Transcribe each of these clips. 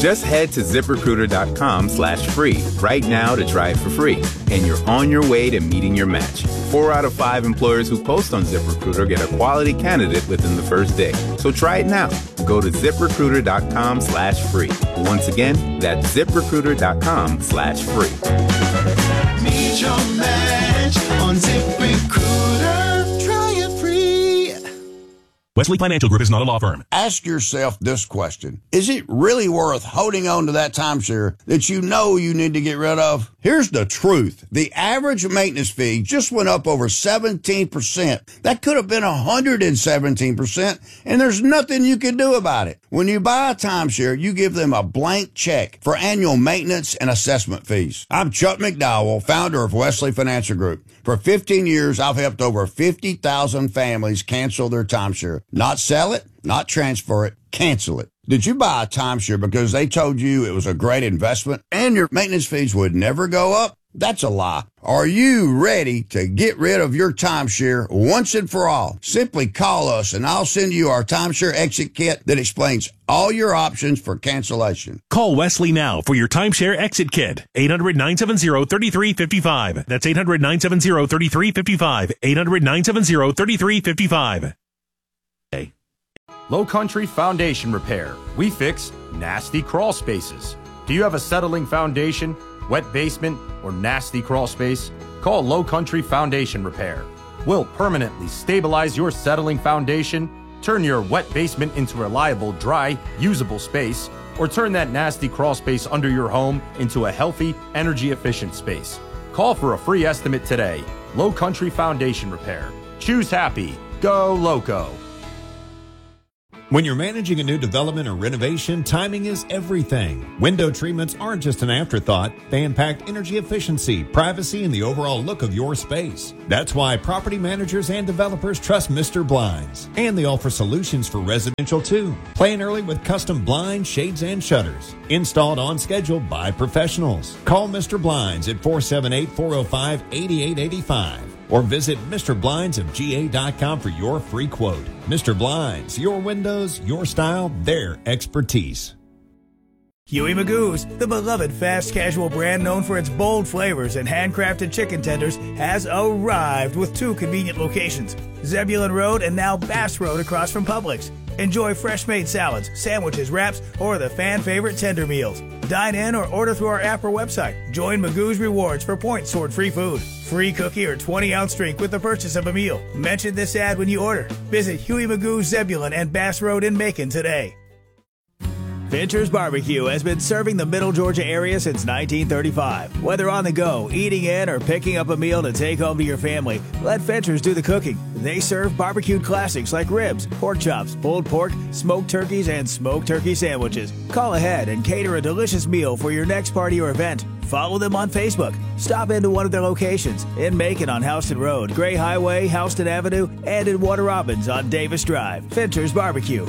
Just head to ZipRecruiter.com/free right now to try it for free, and you're on your way to meeting your match. 4 out of 5 employers who post on ZipRecruiter get a quality candidate within the first day. So try it now. Go to ZipRecruiter.com/free. Once again, that's ZipRecruiter.com/free. Meet your match on ZipRecruiter. Try it free. Wesley Financial Group is not a law firm. Ask yourself this question. Is it really worth holding on to that timeshare that you know you need to get rid of? Here's the truth. The average maintenance fee just went up over 17%. That could have been 117%, and there's nothing you can do about it. When you buy a timeshare, you give them a blank check for annual maintenance and assessment fees. I'm Chuck McDowell, founder of Wesley Financial Group. For 15 years, I've helped over 50,000 families cancel their timeshare. Not sell it, not transfer it, cancel it. Did you buy a timeshare because they told you it was a great investment and your maintenance fees would never go up? That's a lie. Are you ready to get rid of your timeshare once and for all? Simply call us and I'll send you our timeshare exit kit that explains all your options for cancellation. Call Wesley now for your timeshare exit kit. 800-970-3355. That's 800-970-3355. 800-970-3355. Low Country Foundation Repair. We fix nasty crawl spaces. Do you have a settling foundation, wet basement, or nasty crawl space? Call Low Country Foundation Repair. We'll permanently stabilize your settling foundation, turn your wet basement into a reliable, dry, usable space, or turn that nasty crawl space under your home into a healthy, energy-efficient space. Call for a free estimate today. Low Country Foundation Repair. Choose happy. Go Loco. When you're managing a new development or renovation, timing is everything. Window treatments aren't just an afterthought. They impact energy efficiency, privacy, and the overall look of your space. That's why property managers and developers trust Mr. Blinds. And they offer solutions for residential too. Plan early with custom blinds, shades, and shutters. Installed on schedule by professionals. Call Mr. Blinds at 478-405-8885. Or visit MrBlindsofGA.com for your free quote. Mr. Blinds, your windows, your style, their expertise. Huey Magoo's, the beloved fast casual brand known for its bold flavors and handcrafted chicken tenders, has arrived with 2 convenient locations, Zebulon Road and now Bass Road across from Publix. Enjoy fresh-made salads, sandwiches, wraps, or the fan-favorite tender meals. Dine in or order through our app or website. Join Magoo's Rewards for points toward free food. Free cookie or 20-ounce drink with the purchase of a meal. Mention this ad when you order. Visit Huey Magoo's Zebulon and Bass Road in Macon today. Fincher's Barbecue has been serving the Middle Georgia area since 1935. Whether on the go, eating in, or picking up a meal to take home to your family, let Fincher's do the cooking. They serve barbecued classics like ribs, pork chops, pulled pork, smoked turkeys, and smoked turkey sandwiches. Call ahead and cater a delicious meal for your next party or event. Follow them on Facebook. Stop into one of their locations in Macon on Houston Road, Gray Highway, Houston Avenue, and in Warner Robins on Davis Drive. Fincher's Barbecue.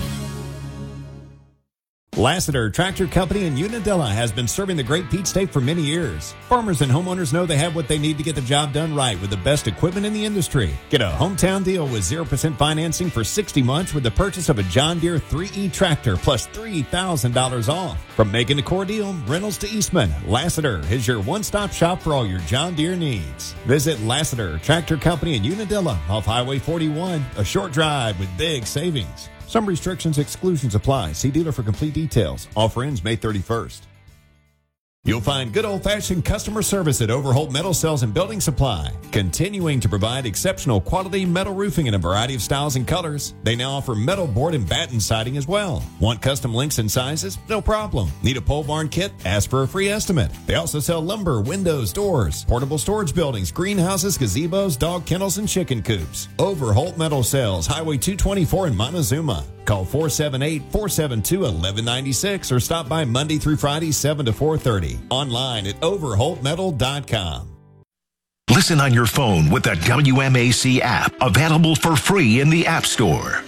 Lassiter Tractor Company in Unadilla has been serving the Great Peach State for many years. Farmers and homeowners know they have what they need to get the job done right with the best equipment in the industry. Get a hometown deal with 0% financing for 60 months with the purchase of a John Deere 3E tractor plus $3,000 off. From Macon to Cordele, Reynolds to Eastman, Lassiter is your one-stop shop for all your John Deere needs. Visit Lassiter Tractor Company in Unadilla off Highway 41, a short drive with big savings. Some restrictions, exclusions apply. See dealer for complete details. Offer ends May 31st. You'll find good old-fashioned customer service at Overholt Metal Sales and Building Supply, continuing to provide exceptional quality metal roofing in a variety of styles and colors. They now offer metal board and batten siding as well. Want custom lengths and sizes? No problem. Need a pole barn kit? Ask for a free estimate. They also sell lumber, windows, doors, portable storage buildings, greenhouses, gazebos, dog kennels, and chicken coops. Overholt Metal Sales, Highway 224 in Montezuma. Call 478-472-1196 or stop by Monday through Friday, 7 to 4:30. Online at overholtmetal.com. Listen on your phone with the WMAC app, available for free in the App Store.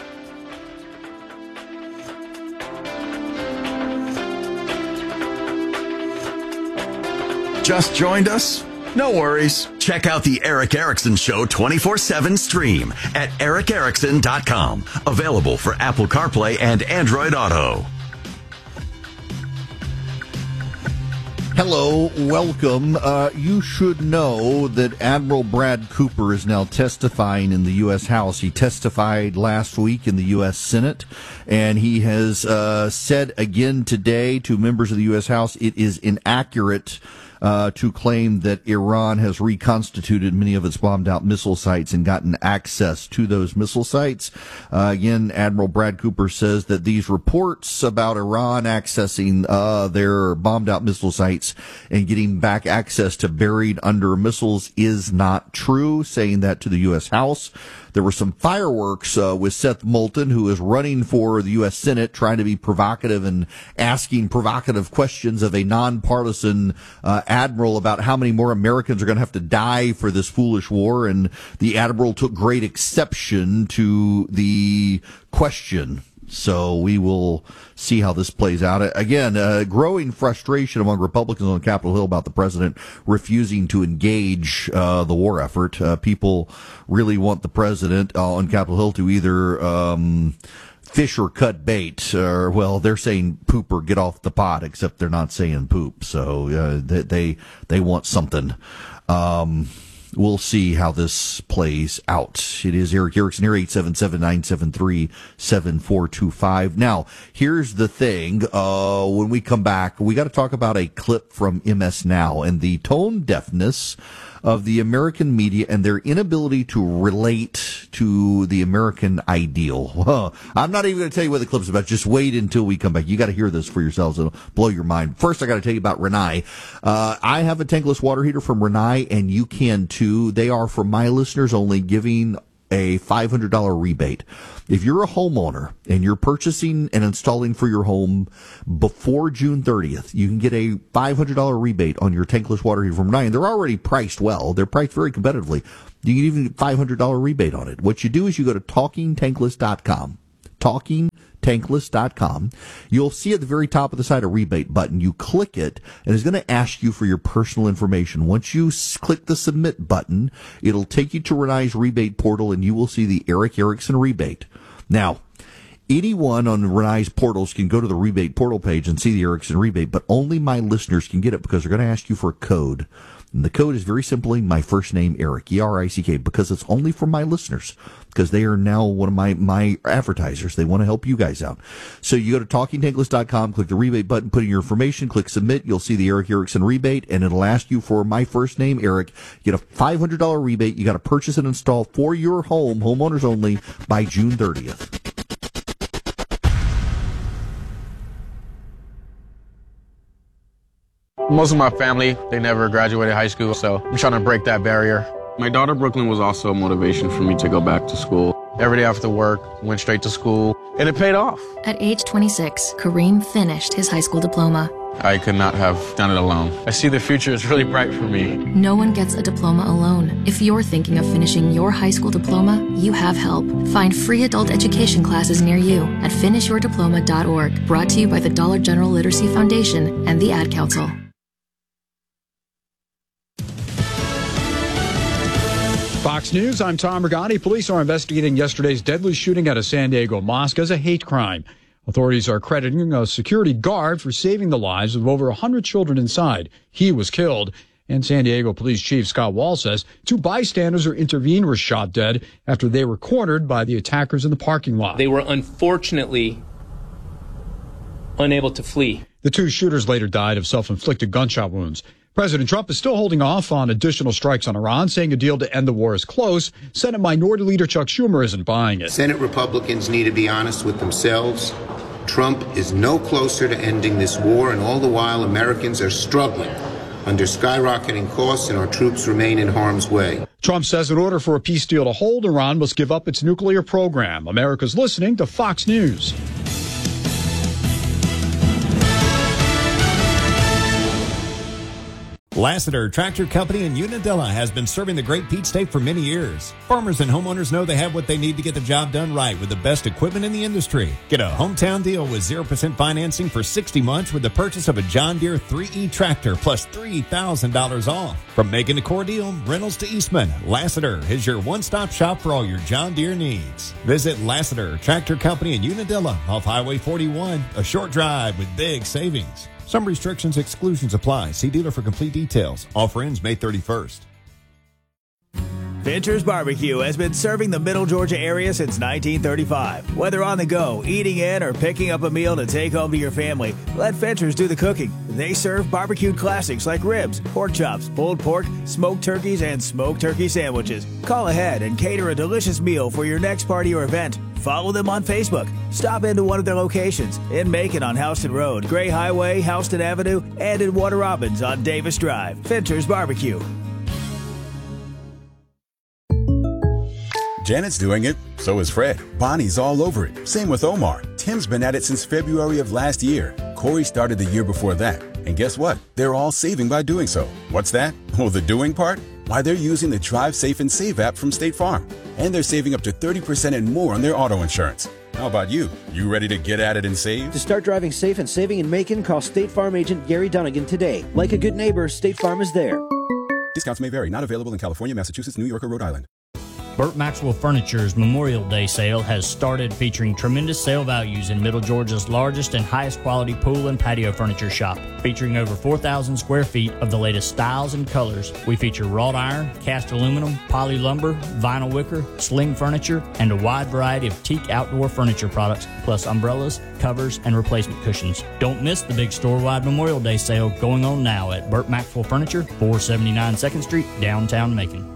Just joined us? No worries. Check out the Eric Erickson Show 24/7 stream at ericerickson.com. Available for Apple CarPlay and Android Auto. Hello, welcome. You should know that Admiral Brad Cooper is now testifying in the U.S. House. He testified last week in the U.S. Senate, and he has said again today to members of the U.S. House it is inaccurate to claim that Iran has reconstituted many of its bombed-out missile sites and gotten access to those missile sites. Again, Admiral Brad Cooper says that these reports about Iran accessing their bombed-out missile sites and getting back access to buried under missiles is not true, saying that to the U.S. House. There were some fireworks with Seth Moulton, who is running for the U.S. Senate, trying to be provocative and asking provocative questions of a nonpartisan admiral about how many more Americans are going to have to die for this foolish war. And the admiral took great exception to the question. So we will see how this plays out. Again, growing frustration among Republicans on Capitol Hill about the president refusing to engage the war effort. People really want the president on Capitol Hill to either fish or cut bait, or, well, they're saying poop or get off the pot, except they're not saying poop. So they want something. We'll see how this plays out. It is Eric Erickson here, 877-973-7425. Now, here's the thing. When we come back, we got to talk about a clip from MS Now and the tone deafness of the American media and their inability to relate to the American ideal. I'm not even going to tell you what the clip's about. Just wait until we come back. You got to hear this for yourselves. It'll blow your mind. First, I got to tell you about Rinnai. I have a tankless water heater from Rinnai, and you can too. They are, for my listeners only, giving a $500 rebate. If you're a homeowner and you're purchasing and installing for your home before June 30th, you can get a $500 rebate on your tankless water heater from Rinnai. And they're already priced well. They're priced very competitively. You can even get $500 rebate on it. What you do is you go to TalkingTankless.com. TalkingTankless.com. You'll see at the very top of the site a rebate button. You click it, and it's going to ask you for your personal information. Once you click the submit button, it'll take you to Rinnai's rebate portal, and you will see the Eric Erickson rebate. Now, anyone on Rinnai's portals can go to the rebate portal page and see the Erickson rebate, but only my listeners can get it because they're going to ask you for a code. And the code is very simply my first name, Eric, E-R-I-C-K, because it's only for my listeners, because they are now one of my advertisers. They want to help you guys out. So you go to TalkingTankless.com, click the rebate button, put in your information, click submit. You'll see the Eric Erickson rebate, and it'll ask you for my first name, Eric. You get a $500 rebate. You got to purchase and install for your home, homeowners only, by June 30th. Most of my family, they never graduated high school, so I'm trying to break that barrier. My daughter, Brooklyn, was also a motivation for me to go back to school. Every day after work, went straight to school, and it paid off. At age 26, Kareem finished his high school diploma. I could not have done it alone. I see the future is really bright for me. No one gets a diploma alone. If you're thinking of finishing your high school diploma, you have help. Find free adult education classes near you at finishyourdiploma.org. Brought to you by the Dollar General Literacy Foundation and the Ad Council. Fox News, I'm Tom Rigotti. Police are investigating yesterday's deadly shooting at a San Diego mosque as a hate crime. Authorities are crediting a security guard for saving the lives of over 100 children inside. He was killed. And San Diego Police Chief Scott Wall says 2 bystanders who intervened were shot dead after they were cornered by the attackers in the parking lot. They were unfortunately unable to flee. The 2 shooters later died of self-inflicted gunshot wounds. President Trump is still holding off on additional strikes on Iran, saying a deal to end the war is close. Senate Minority Leader Chuck Schumer isn't buying it. Senate Republicans need to be honest with themselves. Trump is no closer to ending this war, and all the while Americans are struggling under skyrocketing costs and our troops remain in harm's way. Trump says in order for a peace deal to hold, Iran must give up its nuclear program. America's listening to Fox News. Lassiter Tractor Company in Unadilla has been serving the Great Peach State for many years. Farmers and homeowners know they have what they need to get the job done right with the best equipment in the industry. Get a hometown deal with 0% financing for 60 months with the purchase of a John Deere 3E tractor plus $3,000 off. From Macon to Cordele, Reynolds to Eastman, Lassiter is your one-stop shop for all your John Deere needs. Visit Lassiter Tractor Company in Unadilla off Highway 41, a short drive with big savings. Some restrictions, exclusions apply. See dealer for complete details. Offer ends May 31st. Fincher's Barbecue has been serving the Middle Georgia area since 1935. Whether on the go, eating in, or picking up a meal to take home to your family, let Fincher's do the cooking. They serve barbecued classics like ribs, pork chops, pulled pork, smoked turkeys, and smoked turkey sandwiches. Call ahead and cater a delicious meal for your next party or event. Follow them on Facebook. Stop into one of their locations in Macon on Houston Road, Gray Highway, Houston Avenue, and in Warner Robins on Davis Drive. Fincher's Barbecue. Janet's doing it, so is Fred. Bonnie's all over it. Same with Omar. Tim's been at it since February of last year. Corey started the year before that. And guess what? They're all saving by doing so. What's that? Oh, the doing part? Why, they're using the Drive Safe and Save app from State Farm. And they're saving up to 30% and more on their auto insurance. How about you? You ready to get at it and save? To start driving safe and saving in Macon, call State Farm agent Gary Dunnigan today. Like a good neighbor, State Farm is there. Discounts may vary. Not available in California, Massachusetts, New York, or Rhode Island. Burt Maxwell Furniture's Memorial Day sale has started, featuring tremendous sale values in Middle Georgia's largest and highest quality pool and patio furniture shop. Featuring over 4,000 square feet of the latest styles and colors, we feature wrought iron, cast aluminum, poly lumber, vinyl wicker, sling furniture, and a wide variety of teak outdoor furniture products, plus umbrellas, covers, and replacement cushions. Don't miss the big store-wide Memorial Day sale going on now at Burt Maxwell Furniture, 479 2nd Street, downtown Macon.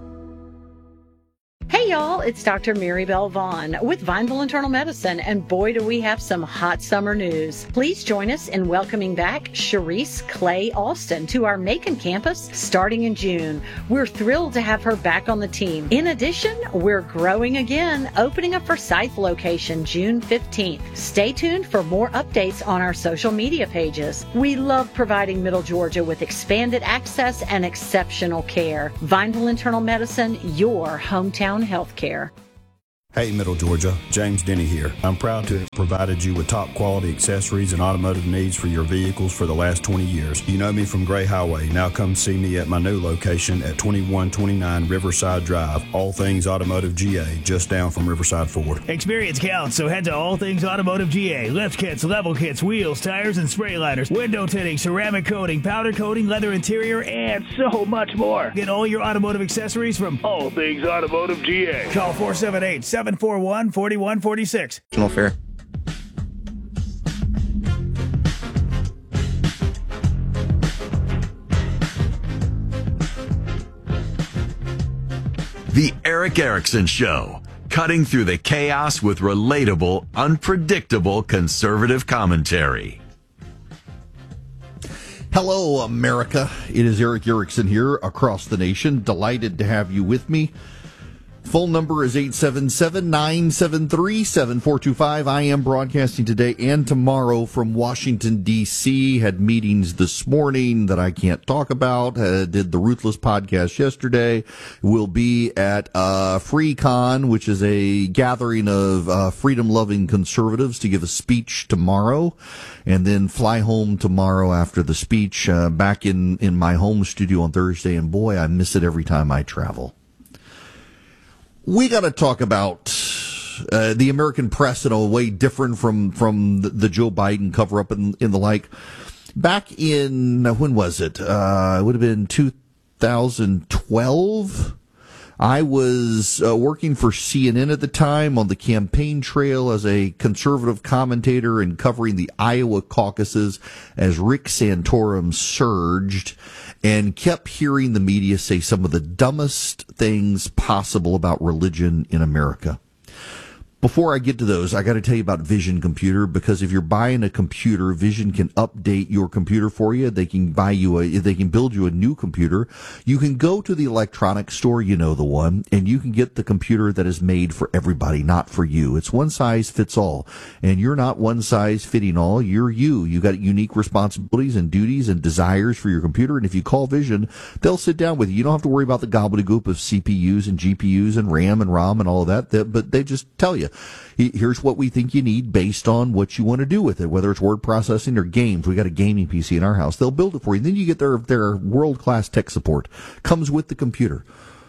Hey y'all, it's Dr. Mary Bell Vaughn with Vineville Internal Medicine, and boy do we have some hot summer news. Please join us in welcoming back Sharice Clay Alston to our Macon campus starting in June. We're thrilled to have her back on the team. In addition, we're growing again, opening a Forsyth location June 15th. Stay tuned for more updates on our social media pages. We love providing Middle Georgia with expanded access and exceptional care. Vineville Internal Medicine, your hometown healthcare. Hey Middle Georgia, James Denny here. I'm proud to have provided you with top quality accessories and automotive needs for your vehicles for the last 20 years. You know me from Gray Highway. Now come see me at my new location at 2129 Riverside Drive. All Things Automotive GA, just down from Riverside Ford. Experience counts, so head to All Things Automotive GA. Lift kits, level kits, wheels, tires, and spray liners, window tinting, ceramic coating, powder coating, leather interior, and so much more. Get all your automotive accessories from All Things Automotive GA. Call 478-741-4146. No fair. The Eric Erickson Show, cutting through the chaos with relatable, unpredictable conservative commentary. Hello, America. It is Eric Erickson here across the nation. Delighted to have you with me. Phone number is 877-973-7425. I am broadcasting today and tomorrow from Washington, D.C. Had meetings this morning that I can't talk about. Did the Ruthless podcast yesterday. Will be at FreeCon, which is a gathering of freedom-loving conservatives, to give a speech tomorrow. And then fly home tomorrow after the speech, back in my home studio on Thursday. And boy, I miss it every time I travel. We got to talk about the American press in a way different from the Joe Biden cover-up and the like. Back in, when was it? It would have been 2012. I was working for CNN at the time on the campaign trail as a conservative commentator and covering the Iowa caucuses as Rick Santorum surged, and kept hearing the media say some of the dumbest things possible about religion in America. Before I get to those, I got to tell you about Vision Computer, because if you're buying a computer, Vision can update your computer for you. They can build you a new computer. You can go to the electronics store, you know the one, and you can get the computer that is made for everybody, not for you. It's one size fits all, and you're not one size fitting all. You're you. You got unique responsibilities and duties and desires for your computer, and if you call Vision, they'll sit down with you. You don't have to worry about the gobbledygook of CPUs and GPUs and RAM and ROM and all of that, but they just tell you, here's what we think you need based on what you want to do with it, whether it's word processing or games. We got a gaming PC in our house. They'll build it for you. Then you get their world-class tech support. Comes with the computer.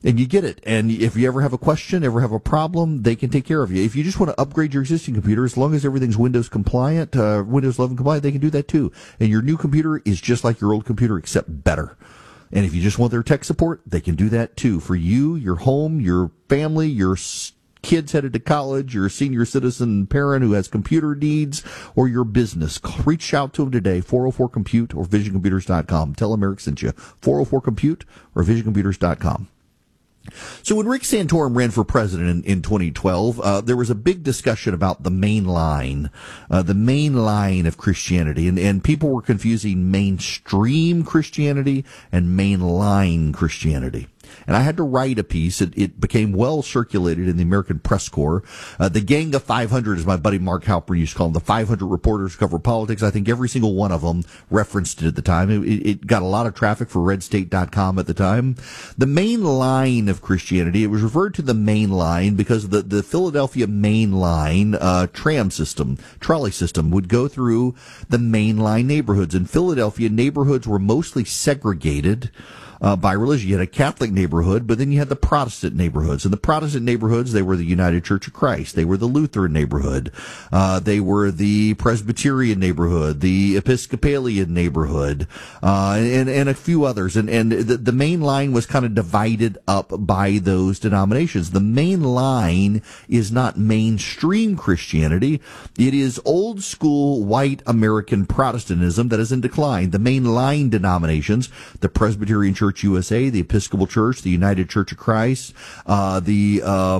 And you get it. And if you ever have a question, ever have a problem, they can take care of you. If you just want to upgrade your existing computer, as long as everything's Windows compliant, Windows 11 compliant, they can do that too. And your new computer is just like your old computer, except better. And if you just want their tech support, they can do that too. For you, your home, your family, your kids headed to college, your senior citizen parent who has computer needs, or your business. Reach out to them today, 404-COMPUTE or visioncomputers.com. Tell them Eric sent you, 404-COMPUTE or visioncomputers.com. So when Rick Santorum ran for president in 2012, there was a big discussion about the main line of Christianity, and people were confusing mainstream Christianity and mainline Christianity. And I had to write a piece. It became well circulated in the American Press Corps. The Gang of 500, as my buddy Mark Halper used to call them, the 500 reporters who cover politics. I think every single one of them referenced it at the time. It got a lot of traffic for redstate.com at the time. The main line of Christianity, it was referred to the main line because the Philadelphia main line trolley system would go through the main line neighborhoods. In Philadelphia, neighborhoods were mostly segregated by religion. You had a Catholic neighborhood, but then you had the Protestant neighborhoods. And the Protestant neighborhoods, they were the United Church of Christ. They were the Lutheran neighborhood. They were the Presbyterian neighborhood, the Episcopalian neighborhood, and a few others. And the main line was kind of divided up by those denominations. The main line is not mainstream Christianity. It is old school white American Protestantism that is in decline. The main line denominations, the Presbyterian Church USA, the Episcopal Church, the United Church of Christ, the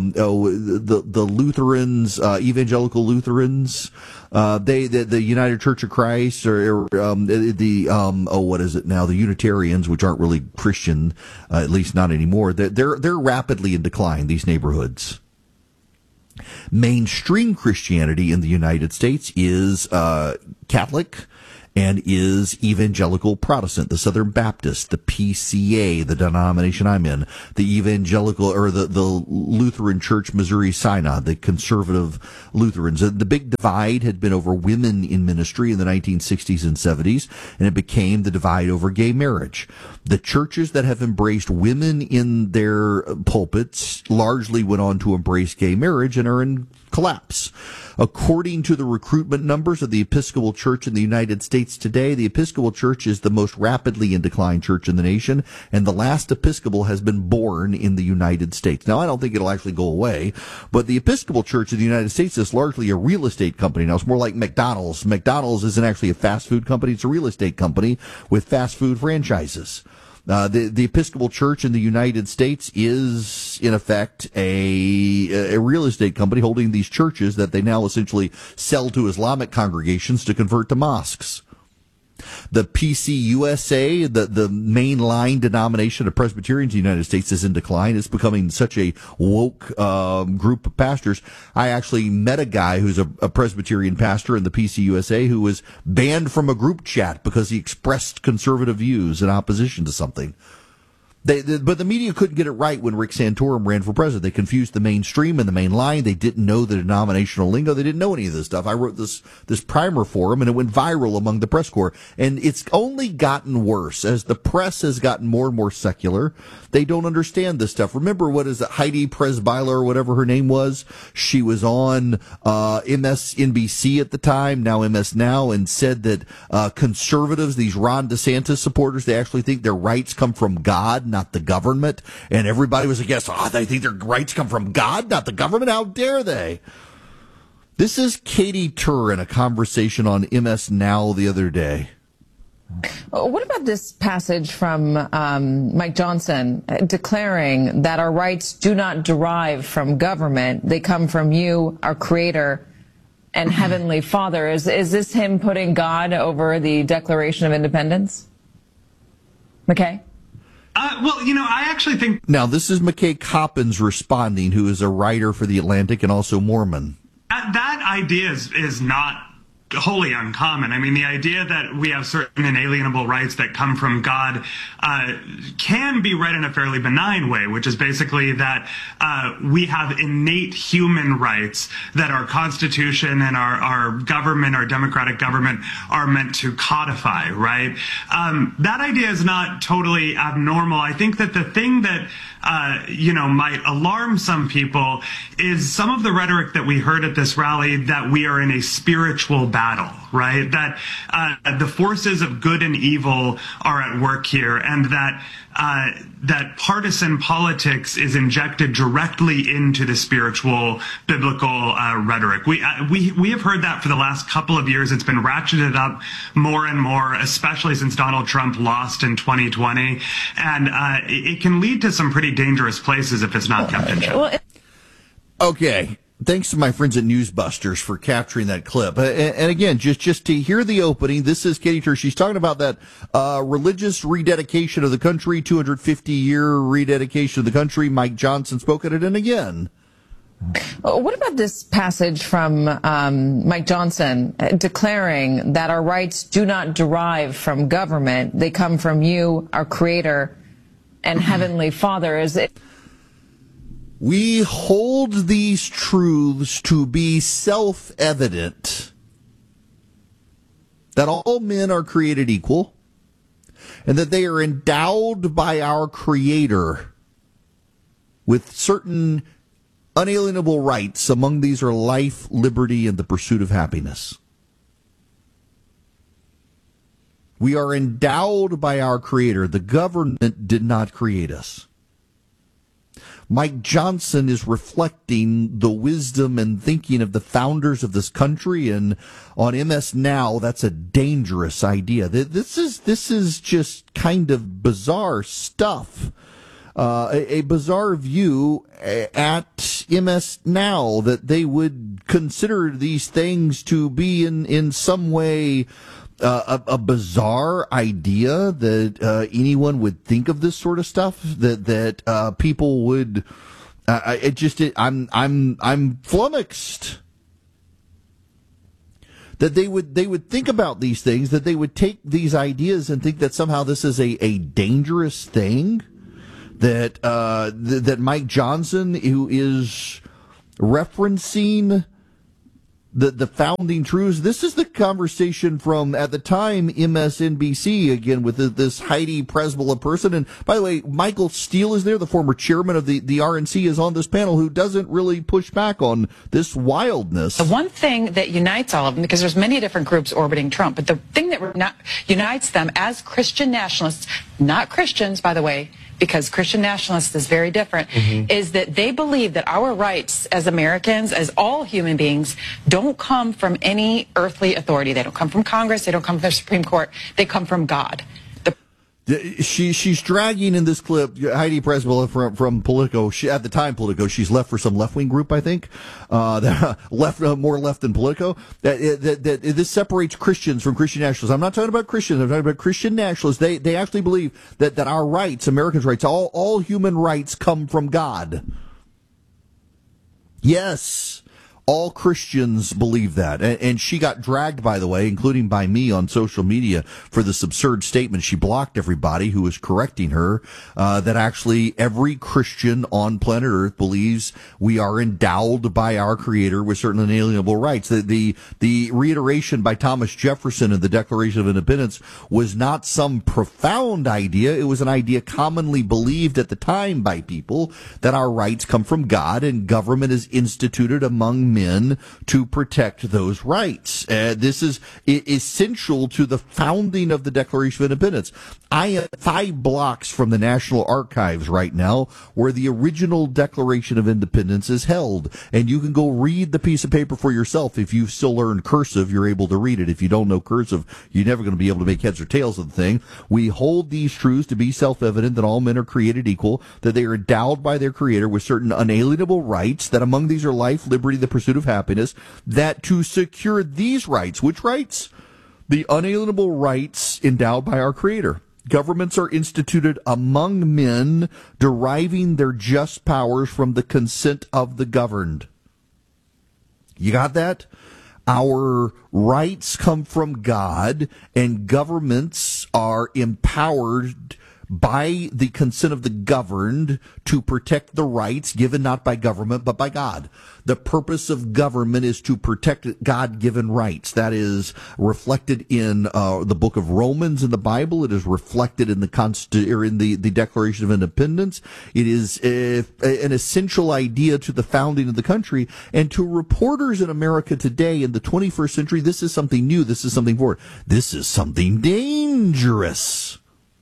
Lutherans, evangelical Lutherans, the United Church of Christ, or what is it now? The Unitarians, which aren't really Christian, at least not anymore. They're rapidly in decline, these neighborhoods. Mainstream Christianity in the United States is Catholic and is evangelical Protestant, the Southern Baptist, the PCA, the denomination I'm in, the evangelical, or the Lutheran Church Missouri Synod, the conservative Lutherans. The big divide had been over women in ministry in the 1960s and 70s, and it became the divide over gay marriage. The churches that have embraced women in their pulpits largely went on to embrace gay marriage and are in collapse. According to the recruitment numbers of the Episcopal Church in the United States today, the Episcopal Church is the most rapidly in decline church in the nation, and the last Episcopal has been born in the United States. Now, I don't think it'll actually go away, but the Episcopal Church in the United States is largely a real estate company. Now, it's more like McDonald's. McDonald's isn't actually a fast food company. It's a real estate company with fast food franchises. The Episcopal Church in the United States is, in effect, a real estate company holding these churches that they now essentially sell to Islamic congregations to convert to mosques. The PCUSA, the mainline denomination of Presbyterians in the United States, is in decline. It's becoming such a woke group of pastors. I actually met a guy who's a Presbyterian pastor in the PCUSA who was banned from a group chat because he expressed conservative views in opposition to something. But the media couldn't get it right when Rick Santorum ran for president. They confused the mainstream and the main line. They didn't know the denominational lingo. They didn't know any of this stuff. I wrote this primer for him, and it went viral among the press corps. And it's only gotten worse as the press has gotten more and more secular. They don't understand this stuff. Remember, what is it, Heidi Presbyler or whatever her name was? She was on MSNBC at the time, now MS Now, and said that conservatives, these Ron DeSantis supporters, they actually think their rights come from God, not the government. And everybody was against, they think their rights come from God, not the government. How dare they? This is Katie Tur in a conversation on MS Now the other day. What about this passage from Mike Johnson declaring that our rights do not derive from government, they come from you, our Creator and Heavenly Father? Is this him putting God over the Declaration of Independence? McKay? I actually think... Now, this is McKay Coppins responding, who is a writer for The Atlantic and also Mormon. That idea is not wholly uncommon. I mean, the idea that we have certain inalienable rights that come from God can be read in a fairly benign way, which is basically that we have innate human rights that our Constitution and our government, our democratic government, are meant to codify, right? That idea is not totally abnormal. I think that the thing that might alarm some people is some of the rhetoric that we heard at this rally that we are in a spiritual battle, right? That the forces of good and evil are at work here, and that partisan politics is injected directly into the spiritual biblical rhetoric. We have heard that for the last couple of years. It's been ratcheted up more and more, especially since Donald Trump lost in 2020, and it can lead to some pretty dangerous places if it's not kept in check. Okay. Thanks to my friends at Newsbusters for capturing that clip. And again, just to hear the opening, this is Katie Tur. She's talking about that religious rededication of the country, 250-year rededication of the country. Mike Johnson spoke at it, and again. What about this passage from Mike Johnson declaring that our rights do not derive from government? They come from you, our Creator, and Heavenly Father. Is it? We hold these truths to be self-evident, that all men are created equal, and that they are endowed by our Creator with certain unalienable rights. Among these are life, liberty, and the pursuit of happiness. We are endowed by our Creator. The government did not create us. Mike Johnson is reflecting the wisdom and thinking of the founders of this country, and on MS Now, that's a dangerous idea. This is just kind of bizarre stuff. A bizarre view at MS Now that they would consider these things to be in some way a bizarre idea that anyone would think of this sort of stuff, that people would I'm flummoxed that they would think about these things, that they would take these ideas and think that somehow this is a dangerous thing, that Mike Johnson, who is referencing the founding truths. This is the conversation from, at the time, MSNBC, again, with this Heidi Presbella person. And by the way, Michael Steele is there, the former chairman of the RNC, is on this panel, who doesn't really push back on this wildness. The one thing that unites all of them, because there's many different groups orbiting Trump, but the thing that unites them as Christian nationalists, not Christians, by the way, because Christian nationalists is very different, is that they believe that our rights as Americans, as all human beings, don't come from any earthly authority. They don't come from Congress. They don't come from the Supreme Court. They come from God. She's dragging in this clip Heidi Presbella from Politico. At the time, Politico. She's left for some left-wing group, I think. More left than Politico. That this separates Christians from Christian nationalists. I'm not talking about Christians. I'm talking about Christian nationalists. They actually believe that our rights, Americans' rights, all human rights come from God. Yes. All Christians believe that. And she got dragged, by the way, including by me on social media, for this absurd statement. She blocked everybody who was correcting her, that actually every Christian on planet Earth believes we are endowed by our Creator with certain inalienable rights. The reiteration by Thomas Jefferson in the Declaration of Independence was not some profound idea. It was an idea commonly believed at the time by people, that our rights come from God and government is instituted among men to protect those rights. This is essential to the founding of the Declaration of Independence. I am 5 blocks from the National Archives right now, where the original Declaration of Independence is held, and you can go read the piece of paper for yourself. If you've still learned cursive, you're able to read it. If you don't know cursive, you're never going to be able to make heads or tails of the thing. We hold these truths to be self-evident, that all men are created equal, that they are endowed by their Creator with certain unalienable rights, that among these are life, liberty, the pursuit of happiness, that to secure these rights, which rights? The unalienable rights endowed by our Creator. Governments are instituted among men, deriving their just powers from the consent of the governed. You got that? Our rights come from God, and governments are empowered by the consent of the governed to protect the rights given not by government but by God. The purpose of government is to protect God-given rights. That is reflected in the book of Romans in the Bible. It is reflected in the Declaration of Independence. It is an essential idea to the founding of the country. And to reporters in America today in the 21st century, this is something new. This is something forward. This is something dangerous.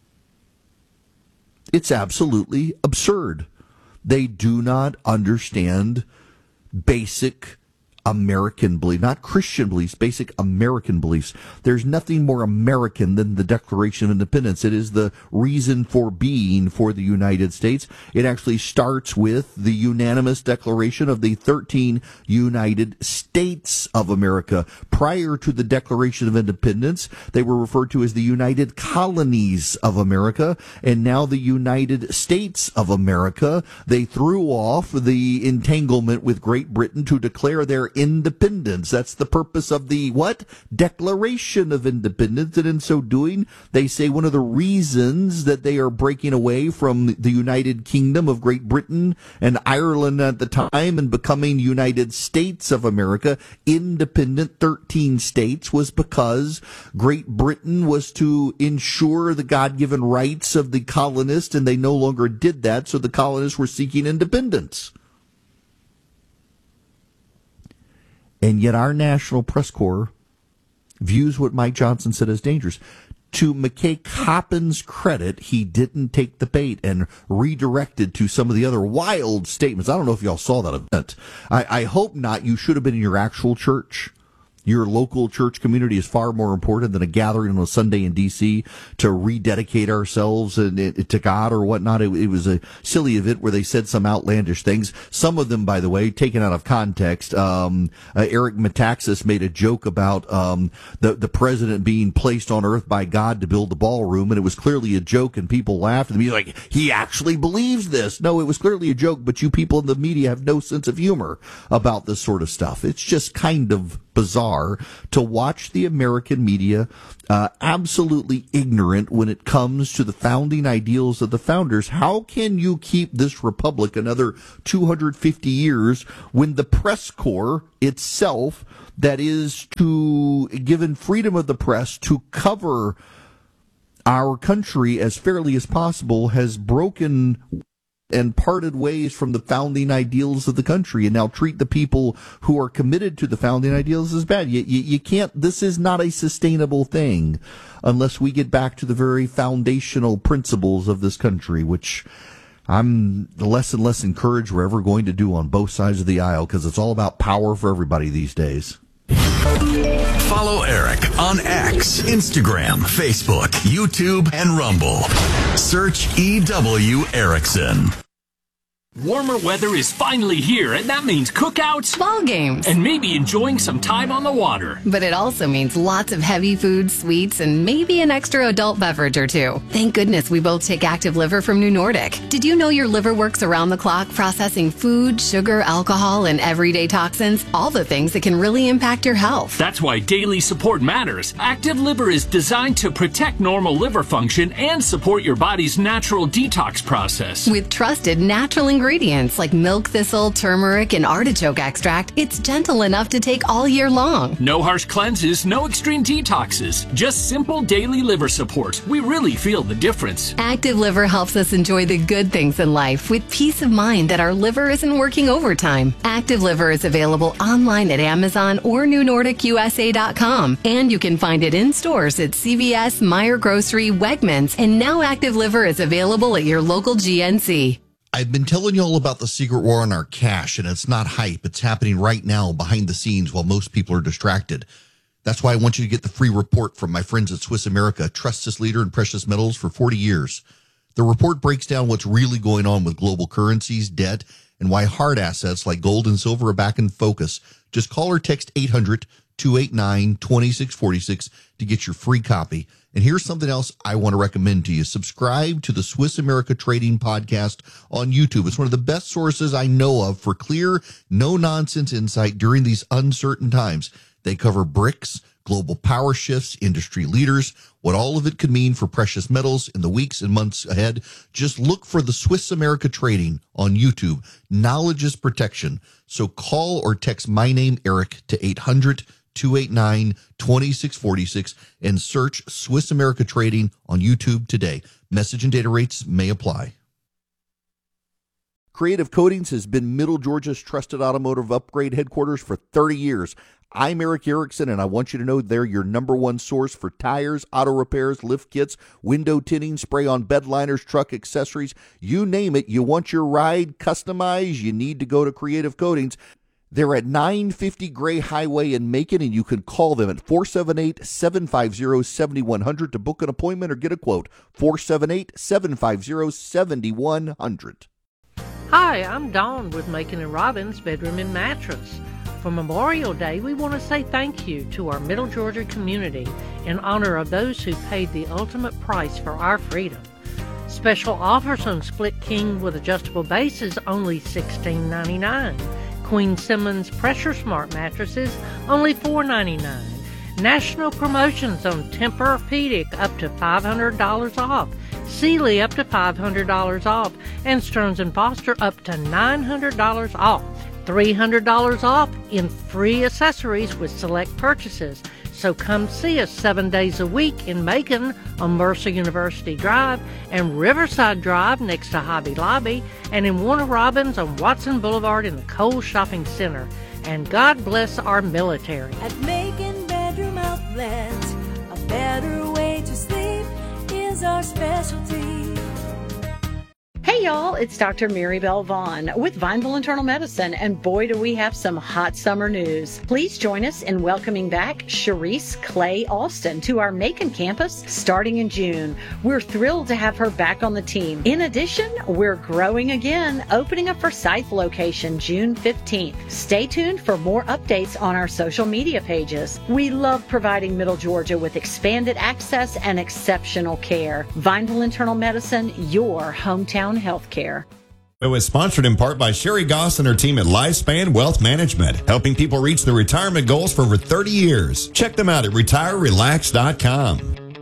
It's absolutely absurd. They do not understand basic American belief, not Christian beliefs, basic American beliefs. There's nothing more American than the Declaration of Independence. It is the reason for being for the United States. It actually starts with the unanimous declaration of the 13 United States of America. Prior to the Declaration of Independence, they were referred to as the United Colonies of America, and now the United States of America. They threw off the entanglement with Great Britain to declare their independence. That's the purpose of the what? Declaration of Independence. And in so doing, they say one of the reasons that they are breaking away from the United Kingdom of Great Britain and Ireland at the time and becoming United States of America, independent 13 states, was because Great Britain was to ensure the God-given rights of the colonists, and they no longer did that, so the colonists were seeking independence. And yet our National Press Corps views what Mike Johnson said as dangerous. To McKay Coppin's credit, he didn't take the bait and redirected to some of the other wild statements. I don't know if y'all saw that event. I hope not. You should have been in your actual church. Your local church community is far more important than a gathering on a Sunday in D.C. to rededicate ourselves to God or whatnot. It was a silly event where they said some outlandish things. Some of them, by the way, taken out of context. Eric Metaxas made a joke about the president being placed on earth by God to build the ballroom, and it was clearly a joke, and people laughed and be like, he actually believes this. No, it was clearly a joke, but you people in the media have no sense of humor about this sort of stuff. It's just kind of bizarre to watch the American media absolutely ignorant when it comes to the founding ideals of the founders. How can you keep this republic another 250 years when the press corps itself, that is to given freedom of the press to cover our country as fairly as possible, has broken and parted ways from the founding ideals of the country, and now treat the people who are committed to the founding ideals as bad? You can't, this is not a sustainable thing unless we get back to the very foundational principles of this country, which I'm less and less encouraged we're ever going to do on both sides of the aisle, because it's all about power for everybody these days. Follow Eric on X, Instagram, Facebook, YouTube, and Rumble. Search E.W. Erickson. Warmer weather is finally here, and that means cookouts, ball games, and maybe enjoying some time on the water. But it also means lots of heavy foods, sweets, and maybe an extra adult beverage or two. Thank goodness we both take Active Liver from New Nordic. Did you know your liver works around the clock processing food, sugar, alcohol, and everyday toxins? All the things that can really impact your health. That's why daily support matters. Active Liver is designed to protect normal liver function and support your body's natural detox process. With trusted natural ingredients like milk thistle, turmeric, and artichoke extract, it's gentle enough to take all year long. No harsh cleanses, no extreme detoxes, just simple daily liver support. We really feel the difference. Active Liver helps us enjoy the good things in life with peace of mind that our liver isn't working overtime. Active Liver is available online at Amazon or NewNordicUSA.com, and you can find it in stores at CVS, Meijer Grocery, Wegmans, and now Active Liver is available at your local GNC. I've been telling you all about the secret war on our cash, and it's not hype. It's happening right now behind the scenes while most people are distracted. That's why I want you to get the free report from my friends at Swiss America, trusted leader in precious metals for 40 years. The report breaks down what's really going on with global currencies, debt, and why hard assets like gold and silver are back in focus. Just call or text 800-289-2646 to get your free copy. And here's something else I want to recommend to you. Subscribe to the Swiss America Trading Podcast on YouTube. It's one of the best sources I know of for clear, no-nonsense insight during these uncertain times. They cover bricks, global power shifts, industry leaders, what all of it could mean for precious metals in the weeks and months ahead. Just look for the Swiss America Trading on YouTube. Knowledge is protection. So call or text my name, Eric, to 800-289-2646 and search Swiss America Trading on YouTube today. Message and data rates may apply. Creative Coatings has been Middle Georgia's trusted automotive upgrade headquarters for 30 years. I'm Eric Erickson, and I want you to know they're your number one source for tires, auto repairs, lift kits, window tinting, spray-on bed liners, truck accessories. You name it, you want your ride customized, you need to go to Creative Coatings. They're at 950 Gray Highway in Macon, and you can call them at 478-750-7100 to book an appointment or get a quote. 478-750-7100. Hi, I'm Dawn with Macon & Robbins Bedroom and Mattress. For Memorial Day, we want to say thank you to our Middle Georgia community in honor of those who paid the ultimate price for our freedom. Special offers on Split King with adjustable bases, only $16.99. Queen Simmons Pressure Smart mattresses, only $4.99. National promotions on Tempur-Pedic up to $500 off. Sealy up to $500 off. And Stearns & Foster up to $900 off. $300 off in free accessories with select purchases. So come see us 7 days a week in Macon on Mercer University Drive and Riverside Drive next to Hobby Lobby, and in Warner Robins on Watson Boulevard in the Kohl's Shopping Center. And God bless our military. At Macon Bedroom Outlet, a better way to sleep is our specialty. Hey y'all, it's Dr. Maribel Vaughn with Vineville Internal Medicine, and boy do we have some hot summer news. Please join us in welcoming back Sharice Clay Alston to our Macon campus starting in June. We're thrilled to have her back on the team. In addition, we're growing again, opening a Forsyth location June 15th. Stay tuned for more updates on our social media pages. We love providing Middle Georgia with expanded access and exceptional care. Vineville Internal Medicine, your hometown healthcare. It was sponsored in part by Sherry Goss and her team at Lifespan Wealth Management, helping people reach their retirement goals for over 30 years. Check them out at retirerelax.com.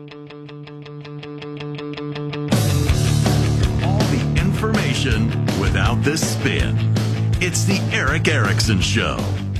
All the information without the spin. It's the Eric Erickson Show.